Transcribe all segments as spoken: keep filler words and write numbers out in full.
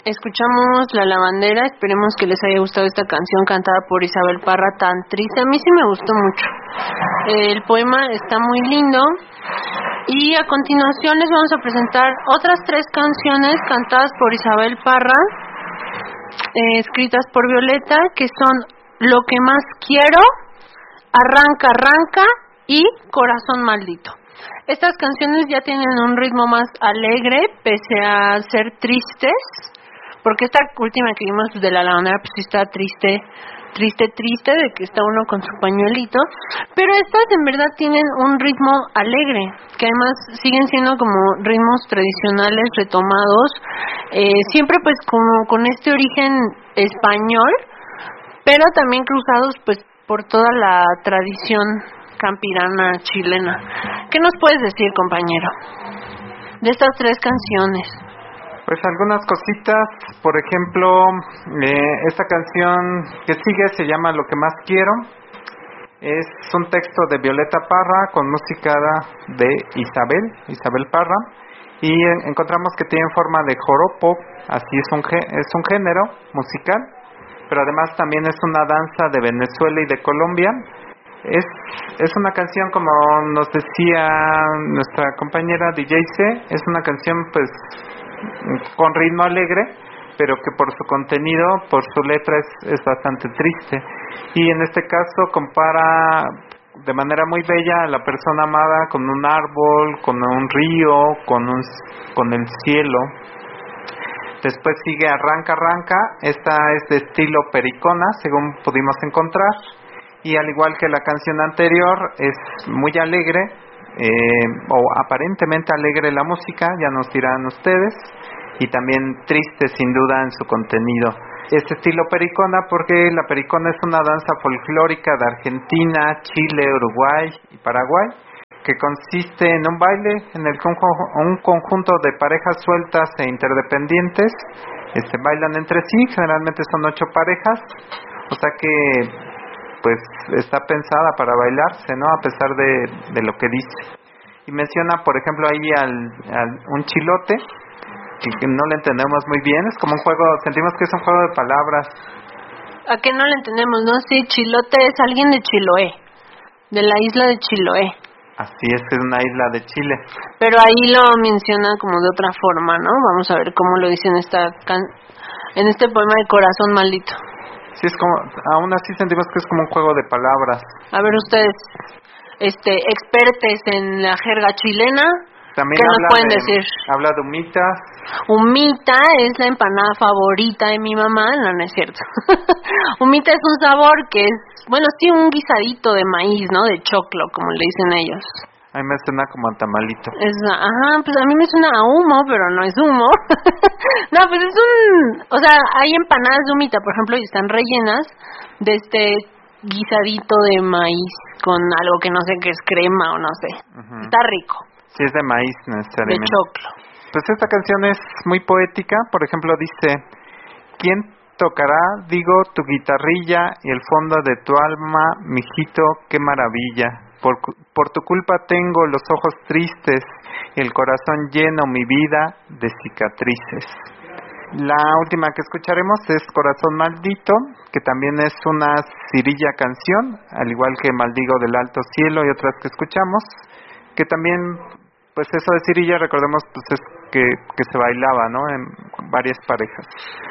Escuchamos La Lavandera, esperemos que les haya gustado esta canción cantada por Isabel Parra, tan triste. A mí sí me gustó mucho. El poema está muy lindo. Y a continuación les vamos a presentar otras tres canciones cantadas por Isabel Parra, eh, escritas por Violeta, que son Lo que más quiero, Arranca, arranca y Corazón maldito. Estas canciones ya tienen un ritmo más alegre, pese a ser tristes, porque esta última que vimos de La Lavandera, pues sí está triste, triste, triste, de que está uno con su pañuelito, pero estas en verdad tienen un ritmo alegre, que además siguen siendo como ritmos tradicionales retomados, eh, siempre pues como con este origen español, pero también cruzados pues por toda la tradición campirana chilena. ¿Qué nos puedes decir, compañero, de estas tres canciones? Pues algunas cositas, por ejemplo, eh, esta canción que sigue se llama Lo que más quiero. Es un texto de Violeta Parra con música de Isabel, Isabel Parra, y en, encontramos que tiene forma de joropo, así es un, es un género musical, pero además también es una danza de Venezuela y de Colombia. Es, es una canción, como nos decía nuestra compañera D J C, es una canción pues con ritmo alegre, pero que por su contenido, por su letra es, es bastante triste. Y en este caso compara de manera muy bella a la persona amada con un árbol, con un río, con, un, con el cielo. Después sigue Arranca, arranca. Esta es de estilo pericona, según pudimos encontrar. Y al igual que la canción anterior, es muy alegre, eh, o aparentemente alegre la música, ya nos dirán ustedes, y también triste sin duda en su contenido. Este estilo pericona porque la pericona es una danza folclórica de Argentina, Chile, Uruguay y Paraguay, que consiste en un baile en el que un conjunto de parejas sueltas e interdependientes este, bailan entre sí, generalmente son ocho parejas, o sea que pues está pensada para bailarse, ¿no? A pesar de, de lo que dice. Y menciona, por ejemplo, ahí al, al un chilote, que, que no le entendemos muy bien, es como un juego, sentimos que es un juego de palabras. ¿A qué no le entendemos, no? Sí, chilote es alguien de Chiloé, de la isla de Chiloé. Así es, que es una isla de Chile. Pero ahí lo menciona como de otra forma, ¿no? Vamos a ver cómo lo dice en, esta can- en este poema de Corazón maldito. Sí, es como, aún así sentimos que es como un juego de palabras. A ver ustedes, este, expertes en la jerga chilena, también ¿qué nos pueden de, decir? Habla de humitas. Humita es la empanada favorita de mi mamá, no, no es cierto. Humita es un sabor que es, bueno, sí, un guisadito de maíz, ¿no? De choclo, como le dicen ellos. A mí me suena como a tamalito. Es, ajá, pues a mí me suena a humo, pero no es humo. No, pues es un... O sea, hay empanadas de humita, por ejemplo, y están rellenas de este guisadito de maíz con algo que no sé qué es, crema o no sé. Uh-huh. Está rico. Sí, es de maíz necesariamente. De choclo. Pues esta canción es muy poética. Por ejemplo, dice: ¿quién tocará, digo, tu guitarrilla y el fondo de tu alma, mijito, qué maravilla? Por, por tu culpa tengo los ojos tristes y el corazón lleno mi vida de cicatrices. La última que escucharemos es Corazón maldito, que también es una cirilla canción, al igual que Maldigo del alto cielo y otras que escuchamos, que también, pues eso de cirilla, recordemos, pues es que, que se bailaba, ¿no? En varias parejas.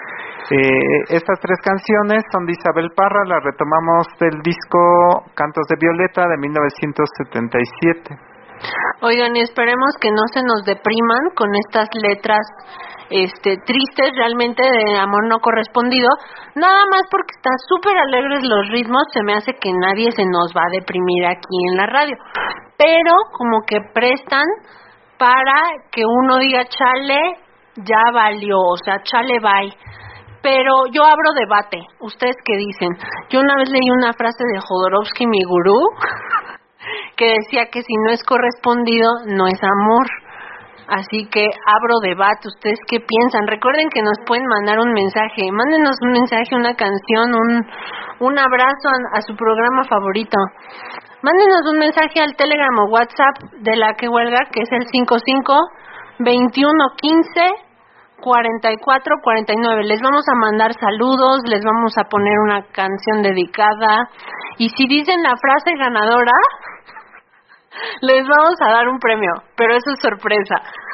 Eh, estas tres canciones son de Isabel Parra, las retomamos del disco Cantos de Violeta de mil novecientos setenta y siete. Oigan, y esperemos que no se nos depriman con estas letras este tristes, realmente de amor no correspondido, nada más porque están súper alegres los ritmos, se me hace que nadie se nos va a deprimir aquí en la radio, pero como que prestan para que uno diga, chale, ya valió, o sea, chale, bye. Pero yo abro debate. ¿Ustedes qué dicen? Yo una vez leí una frase de Jodorowsky, mi gurú, que decía que si no es correspondido, no es amor. Así que abro debate. ¿Ustedes qué piensan? Recuerden que nos pueden mandar un mensaje. Mándenos un mensaje, una canción, un, un abrazo a, a su programa favorito. Mándenos un mensaje al Telegram o WhatsApp de La Que Huelga, que es el cinco cinco, veintiuno quince, cuarenta y cuatro cuarenta y nueve. Les vamos a mandar saludos, les vamos a poner una canción dedicada y si dicen la frase ganadora, les vamos a dar un premio, pero eso es sorpresa.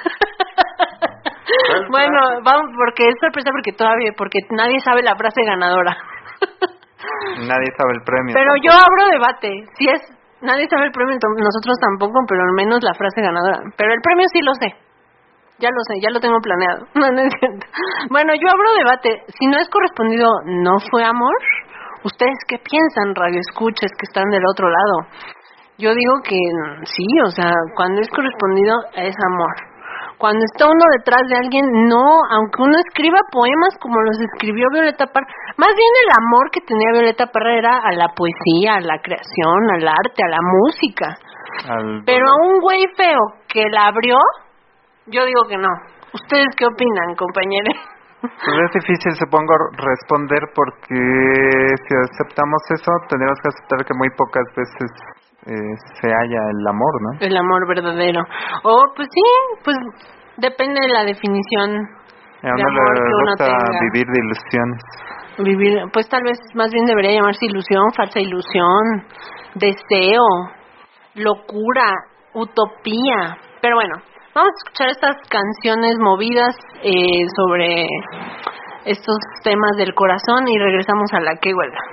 Bueno, vamos, porque es sorpresa porque todavía, porque nadie sabe la frase ganadora. Nadie sabe el premio. Pero tampoco. Yo abro debate, si es, nadie sabe el premio, nosotros tampoco, pero al menos la frase ganadora. Pero el premio sí lo sé. Ya lo sé, ya lo tengo planeado. No, no es cierto. Bueno, yo abro debate. Si no es correspondido, ¿no fue amor? ¿Ustedes qué piensan, radioescuchas que están del otro lado? Yo digo que sí, o sea, cuando es correspondido es amor. Cuando está uno detrás de alguien, no, aunque uno escriba poemas como los escribió Violeta Parra. Más bien el amor que tenía Violeta Parra era a la poesía, a la creación, al arte, a la música. Al... Pero a un güey feo que la abrió, yo digo que no. ¿Ustedes qué opinan, compañeros? Pues es difícil, supongo, responder porque si aceptamos eso, tendríamos que aceptar que muy pocas veces eh, se halla el amor, ¿no? El amor verdadero. O, pues sí, pues depende de la definición de amor le que uno tenga. Vivir de ilusiones. Vivir, pues tal vez más bien debería llamarse ilusión, falsa ilusión, deseo, locura, utopía. Pero bueno, vamos a escuchar estas canciones movidas eh, sobre estos temas del corazón y regresamos a La Que Huelga.